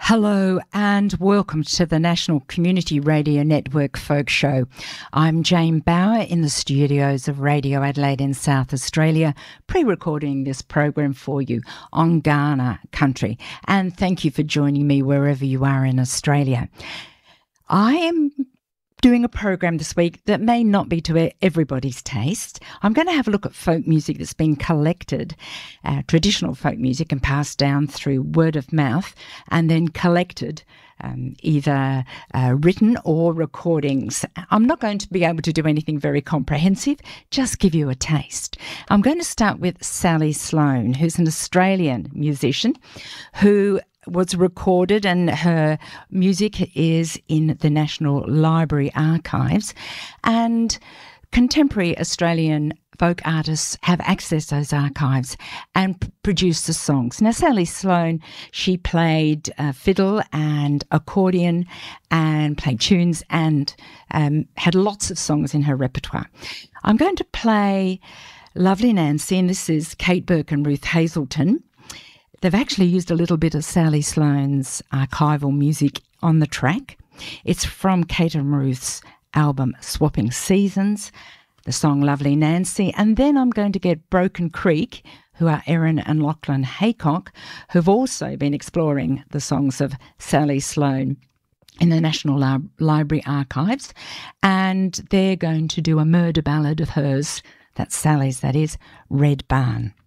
Hello and welcome to the National Community Radio Network Folk Show. I'm Jane Bauer in the studios of Radio Adelaide in South Australia, pre-recording this program for you on Kaurna country. And thank you for joining me wherever you are in Australia. I am doing a program this week that may not be to everybody's taste. I'm going to have a look at folk music that's been collected, traditional folk music, and passed down through word of mouth, and then collected either written or recordings. I'm not going to be able to do anything very comprehensive, just give you a taste. I'm going to start with Sally Sloan, who's an Australian musician who was recorded, and her music is in the National Library archives, and contemporary Australian folk artists have accessed those archives and produced the songs. Now, Sally Sloan, she played fiddle and accordion and played tunes and had lots of songs in her repertoire. I'm going to play Lovely Nancy, and this is Kate Burke and Ruth Hazelton. They've actually used a little bit of Sally Sloan's archival music on the track. It's from Kate and Ruth's album Swapping Seasons, the song Lovely Nancy. And then I'm going to get Broken Creek, who are Erin and Lachlan Haycock, who've also been exploring the songs of Sally Sloan in the National Library archives. And they're going to do a murder ballad of hers, that's Sally's, that is, Red Barn.